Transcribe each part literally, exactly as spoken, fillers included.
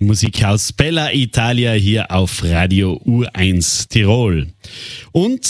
Musik aus Bella Italia hier auf Radio U eins Tirol. Und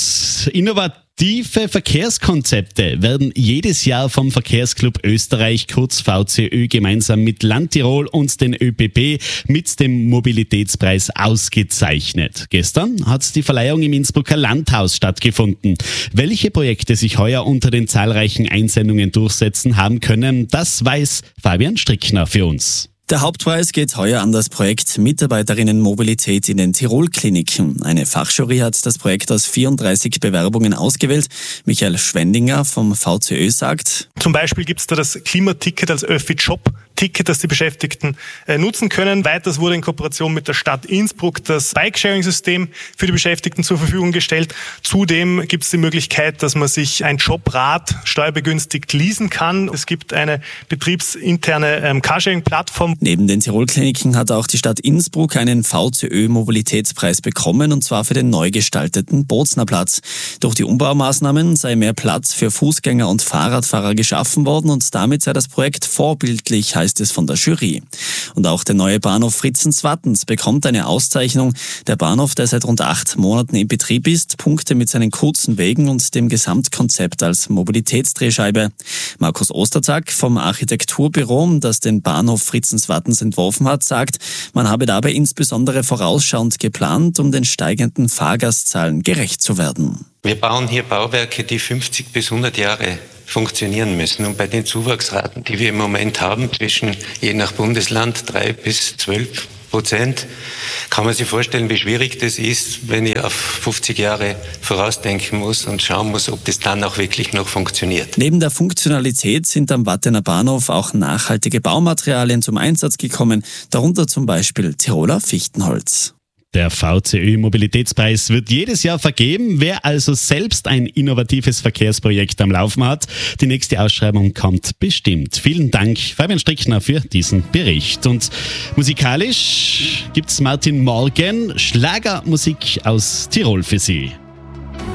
innovative Verkehrskonzepte werden jedes Jahr vom Verkehrsclub Österreich, kurz V C Ö, gemeinsam mit Land Tirol und den Ö P P mit dem Mobilitätspreis ausgezeichnet. Gestern hat die Verleihung im Innsbrucker Landhaus stattgefunden. Welche Projekte sich heuer unter den zahlreichen Einsendungen durchsetzen haben können, das weiß Fabian Strickner für uns. Der Hauptpreis geht heuer an das Projekt Mitarbeiterinnenmobilität in den Tirol-Kliniken. Eine Fachjury hat das Projekt aus vierunddreißig Bewerbungen ausgewählt. Michael Schwendinger vom V C Ö sagt: Zum Beispiel gibt es da das Klimaticket als Öffi-Job-Ticket, das die Beschäftigten äh, nutzen können. Weiters wurde in Kooperation mit der Stadt Innsbruck das Bike-Sharing-System für die Beschäftigten zur Verfügung gestellt. Zudem gibt es die Möglichkeit, dass man sich ein Jobrad steuerbegünstigt leasen kann. Es gibt eine betriebsinterne ähm, Carsharing-Plattform. Neben den Tirol-Kliniken hat auch die Stadt Innsbruck einen V C Ö-Mobilitätspreis bekommen, und zwar für den neu gestalteten Boznerplatz. Durch die Umbaumaßnahmen sei mehr Platz für Fußgänger und Fahrradfahrer geschaffen worden und damit sei das Projekt vorbildlich, heißt es von der Jury. Und auch der neue Bahnhof Fritzenswattens bekommt eine Auszeichnung. Der Bahnhof, der seit rund acht Monaten in Betrieb ist, punkte mit seinen kurzen Wegen und dem Gesamtkonzept als Mobilitätsdrehscheibe. Markus Osterzack vom Architekturbüro, das den Bahnhof Fritzenswattens Wattens entworfen hat, sagt, man habe dabei insbesondere vorausschauend geplant, um den steigenden Fahrgastzahlen gerecht zu werden. Wir bauen hier Bauwerke, die fünfzig bis hundert Jahre funktionieren müssen. Und bei den Zuwachsraten, die wir im Moment haben, zwischen je nach Bundesland drei bis zwölf Prozent, kann man sich vorstellen, wie schwierig das ist, wenn ich auf fünfzig Jahre vorausdenken muss und schauen muss, ob das dann auch wirklich noch funktioniert. Neben der Funktionalität sind am Wattener Bahnhof auch nachhaltige Baumaterialien zum Einsatz gekommen, darunter zum Beispiel Tiroler Fichtenholz. Der V C Ö-Mobilitätspreis wird jedes Jahr vergeben. Wer also selbst ein innovatives Verkehrsprojekt am Laufen hat, die nächste Ausschreibung kommt bestimmt. Vielen Dank, Fabian Strickner, für diesen Bericht. Und musikalisch gibt's Martin Morgan, Schlagermusik aus Tirol für Sie.